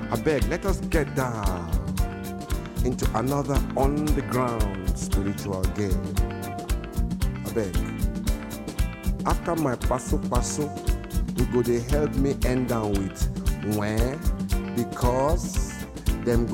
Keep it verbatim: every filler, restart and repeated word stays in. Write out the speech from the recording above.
I beg, let us get down into another underground spiritual game. I beg. After my paso paso, you go they help me end down with when, because them